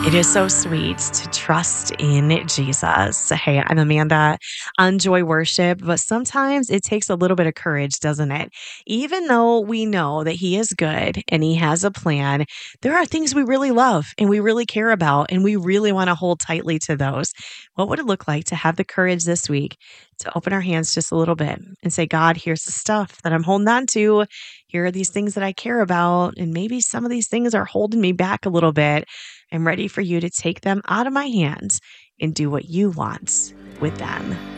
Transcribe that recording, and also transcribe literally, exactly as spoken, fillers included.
It is so sweet to trust in Jesus. Hey, I'm Amanda on Joy Worship, but sometimes it takes a little bit of courage, doesn't it? Even though we know that He is good and He has a plan, there are things we really love and we really care about, and we really want to hold tightly to those. What would it look like to have the courage this week to open our hands just a little bit and say, God, here's the stuff that I'm holding on to. Here are these things that I care about. And maybe some of these things are holding me back a little bit. I'm ready for you to take them out of my hands and do what you want with them.